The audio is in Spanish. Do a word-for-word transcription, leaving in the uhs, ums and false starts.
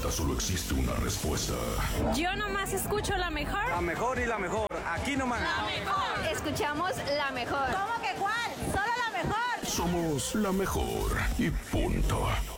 pregunta solo existe una respuesta. Yo nomás escucho la mejor. La mejor y la mejor. Aquí nomás. La mejor. Escuchamos la mejor. ¿Cómo que cuál? Solo la mejor. Somos la mejor y punto.